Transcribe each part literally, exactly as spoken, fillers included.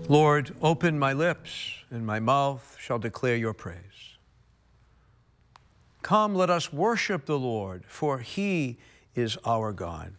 Lord, open my lips, and my mouth shall declare your praise. Come, let us worship the Lord, for he is our God.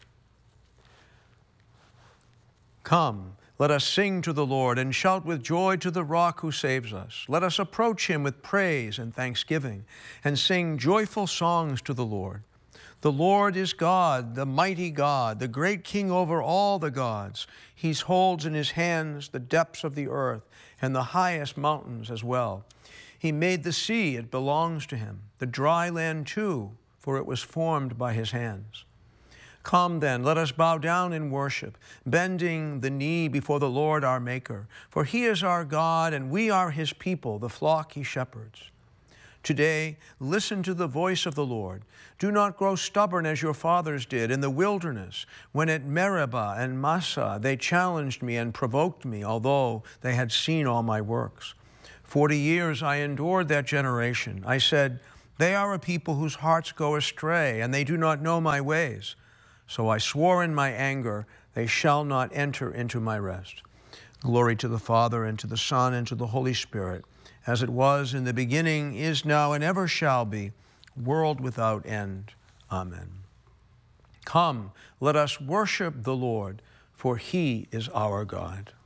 Come, let us sing to the Lord and shout with joy to the rock who saves us. Let us approach him with praise and thanksgiving and sing joyful songs to the Lord. The Lord is God, the mighty God, the great King over all the gods. He holds in his hands the depths of the earth and the highest mountains as well. He made the sea, it belongs to him, the dry land too, for it was formed by his hands. Come then, let us bow down in worship, bending the knee before the Lord our Maker. For he is our God, and we are his people, the flock he shepherds. Today, listen to the voice of the Lord. Do not grow stubborn as your fathers did in the wilderness, when at Meribah and Massah they challenged me and provoked me, although they had seen all my works. Forty years I endured that generation. I said, they are a people whose hearts go astray, and they do not know my ways. So I swore in my anger, they shall not enter into my rest. Glory to the Father, and to the Son, and to the Holy Spirit, as it was in the beginning, is now, and ever shall be, world without end. Amen. Come, let us worship the Lord, for he is our God.